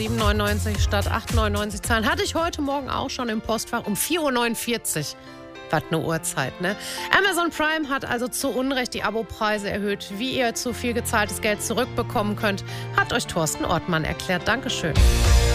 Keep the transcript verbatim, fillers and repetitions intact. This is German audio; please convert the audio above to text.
sieben neunundneunzig statt acht neunundneunzig zahlen. Hatte ich heute Morgen auch schon im Postfach um vier Uhr neunundvierzig. Was eine Uhrzeit, ne? Amazon Prime hat also zu Unrecht die Abopreise erhöht. Wie ihr zu viel gezahltes Geld zurückbekommen könnt, hat euch Thorsten Ortmann erklärt. Dankeschön.